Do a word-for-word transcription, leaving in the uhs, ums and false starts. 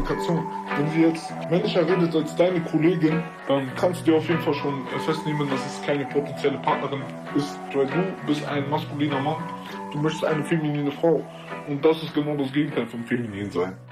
Kommunikation. Wenn sie jetzt männlicher redet als deine Kollegin, dann kannst du dir auf jeden Fall schon festnehmen, dass es keine potenzielle Partnerin ist, weil du bist ein maskuliner Mann, du möchtest eine feminine Frau. Und das ist genau das Gegenteil vom Feminin sein.